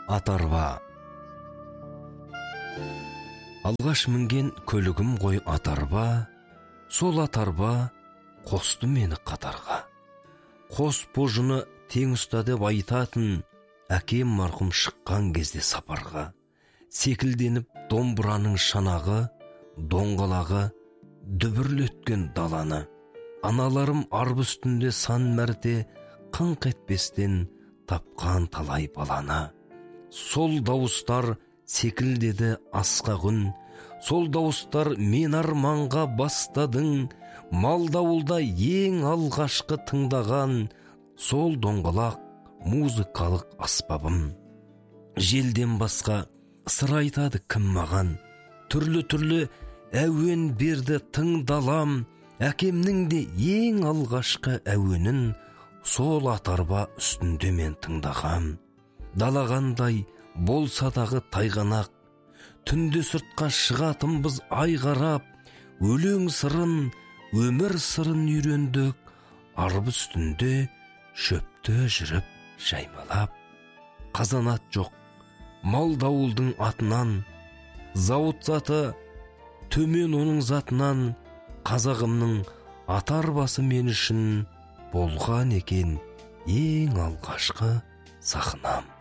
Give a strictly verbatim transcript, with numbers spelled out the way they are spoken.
Атарба. Алғаш мінген көлігім ғой атарба, сол атарба қосты мені қатарға. Қос божыны тең ұста деп айтатын әкем марқұм шыққан кезде сапарға. Секілденіп домбыраның шанағы, доңғалағы дүбірлеткен даланы. Аналарым арбы үстінде сан мәрте қыңқ етпестен тапқан талай баланы. Сол дауыстар секілдеді асқа күн, сол дауыстар мен арманға бастадың. Мал дауылда ең алғашқы тыңдаған сол доңғалақ музыкалық аспабым. Желден басқа сыр айтады кім маған, түрлі-түрлі әуен берді тыңдалам. Әкемнің де ең алғашқы әуенін сол атарба үстінде мен тыңдағам. Далағандай болса дағы тайғанақ, түнде сыртқа шығатынбыз айғарап. Өлең сырын, өмір сырын үйрендік, арбы үстінде шөпті жүріп жаймалап. Қазанат жоқ мал дауылдың атынан, зауыт заты төмен оның затынан. Қазағымның атарбасы мен үшін болған екен ең алғашқы сахнам.